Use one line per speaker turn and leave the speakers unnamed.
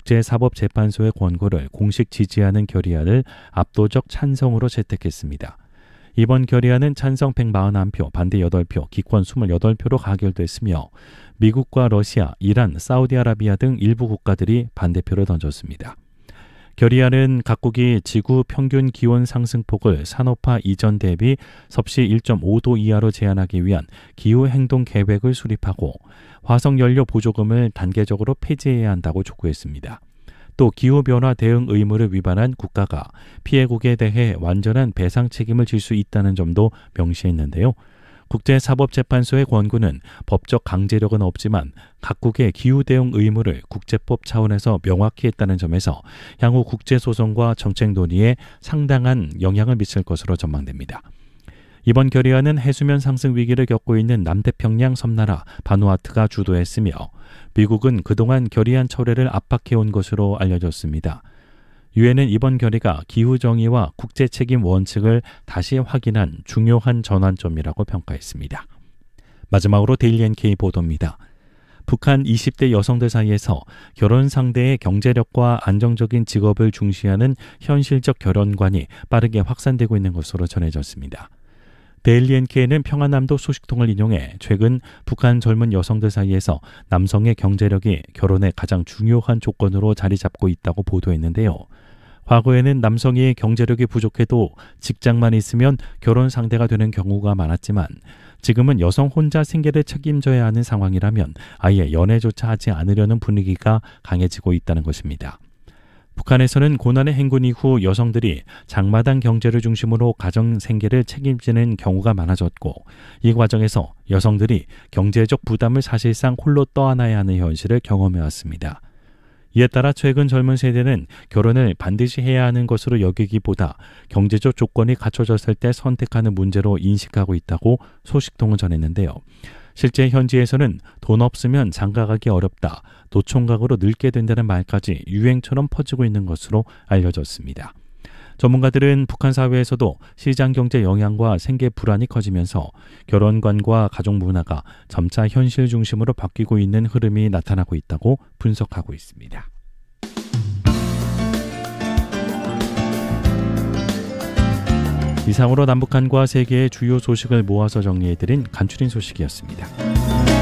국제사법재판소의 권고를 공식 지지하는 결의안을 압도적 찬성으로 채택했습니다. 이번 결의안은 찬성 141표, 반대 8표, 기권 28표로 가결됐으며 미국과 러시아, 이란, 사우디아라비아 등 일부 국가들이 반대표를 던졌습니다. 결의안은 각국이 지구 평균 기온 상승폭을 산업화 이전 대비 섭씨 1.5도 이하로 제한하기 위한 기후행동 계획을 수립하고 화석연료 보조금을 단계적으로 폐지해야 한다고 촉구했습니다. 또 기후변화 대응 의무를 위반한 국가가 피해국에 대해 완전한 배상 책임을 질 수 있다는 점도 명시했는데요. 국제사법재판소의 권고는 법적 강제력은 없지만 각국의 기후대응 의무를 국제법 차원에서 명확히 했다는 점에서 향후 국제소송과 정책 논의에 상당한 영향을 미칠 것으로 전망됩니다. 이번 결의안은 해수면 상승 위기를 겪고 있는 남태평양 섬나라 바누아투가 주도했으며 미국은 그동안 결의안 철회를 압박해온 것으로 알려졌습니다. 유엔은 이번 결의가 기후정의와 국제책임 원칙을 다시 확인한 중요한 전환점이라고 평가했습니다. 마지막으로 데일리 NK 보도입니다. 북한 20대 여성들 사이에서 결혼 상대의 경제력과 안정적인 직업을 중시하는 현실적 결혼관이 빠르게 확산되고 있는 것으로 전해졌습니다. 데일리 NK는 평안남도 소식통을 인용해 최근 북한 젊은 여성들 사이에서 남성의 경제력이 결혼의 가장 중요한 조건으로 자리 잡고 있다고 보도했는데요. 과거에는 남성이 경제력이 부족해도 직장만 있으면 결혼 상대가 되는 경우가 많았지만 지금은 여성 혼자 생계를 책임져야 하는 상황이라면 아예 연애조차 하지 않으려는 분위기가 강해지고 있다는 것입니다. 북한에서는 고난의 행군 이후 여성들이 장마당 경제를 중심으로 가정 생계를 책임지는 경우가 많아졌고 이 과정에서 여성들이 경제적 부담을 사실상 홀로 떠안아야 하는 현실을 경험해왔습니다. 이에 따라 최근 젊은 세대는 결혼을 반드시 해야 하는 것으로 여기기보다 경제적 조건이 갖춰졌을 때 선택하는 문제로 인식하고 있다고 소식통은 전했는데요. 실제 현지에서는 돈 없으면 장가가기 어렵다, 노총각으로 늙게 된다는 말까지 유행처럼 퍼지고 있는 것으로 알려졌습니다. 전문가들은 북한 사회에서도 시장경제 영향과 생계 불안이 커지면서 결혼관과 가족 문화가 점차 현실 중심으로 바뀌고 있는 흐름이 나타나고 있다고 분석하고 있습니다. 이상으로 남북한과 세계의 주요 소식을 모아서 정리해드린 간추린 소식이었습니다.